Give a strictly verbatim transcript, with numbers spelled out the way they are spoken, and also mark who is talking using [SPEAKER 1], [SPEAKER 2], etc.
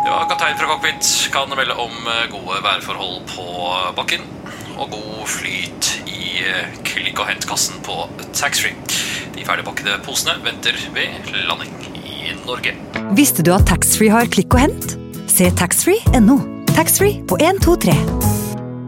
[SPEAKER 1] Ja, kaptein fra cockpit kan melde om gode værforhold på bakken og god flyt i klikk- og hentkassen på taxfree. De ferdigpakkede posene venter ved landing i Norge.
[SPEAKER 2] Visste du at taxfree har klikk og hent? Se taxfree punktum no. Taxfree på en to tre.